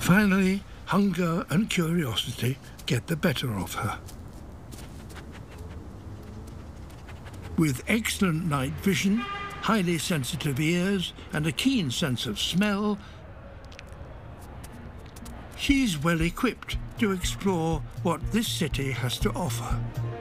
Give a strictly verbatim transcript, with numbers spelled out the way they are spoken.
Finally, hunger and curiosity get the better of her. With excellent night vision, highly sensitive ears, and a keen sense of smell, she's well equipped to explore what this city has to offer.